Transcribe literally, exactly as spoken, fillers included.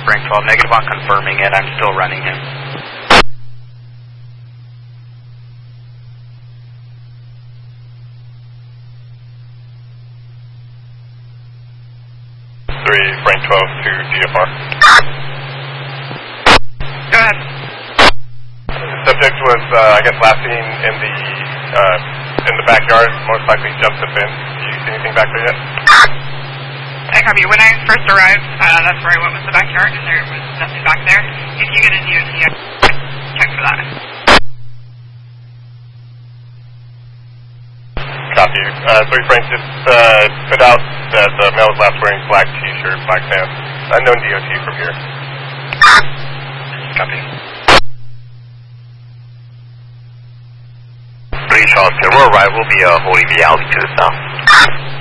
Frank twelve, negative on confirming it. I'm still running him. three, Frank twelve to G F R. Go ahead. Subject was, uh, I guess, last seen in the uh, in the backyard. Most likely jumped the fence. Do you see anything back there yet? I copy. When I first arrived, uh, that's where I went with the backyard, and there was nothing back there. If you get a D O T, check for that. Copy. Uh, three, Frank, just uh, put out that the male was last wearing black T-shirt, black pants. Unknown D O T from here. Copy. three, Charles, we'll arrive. We'll be uh, holding the alley to the south.